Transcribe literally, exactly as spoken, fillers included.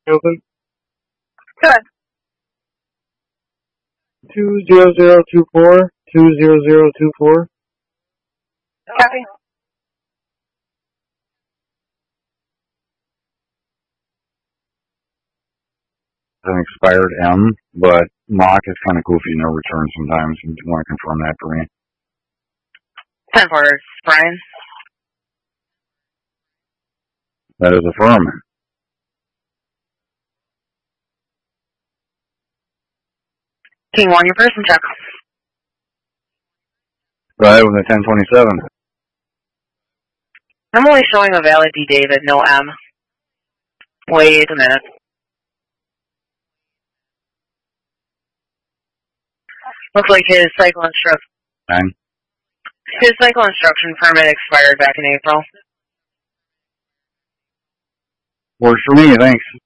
Open. Good. Two zero zero two four two zero zero two four. Copy. An expired M, but Mock is kind of goofy, no return sometimes. You want to confirm that for me? ten four, Brian. That is affirm. King one, your person check. Go ahead with a ten twenty-seven. I'm only showing a valid D, David, no M. Wait a minute. Looks like his cycle instruction. Nine. His cycle instruction permit expired back in April. Works for me, thanks.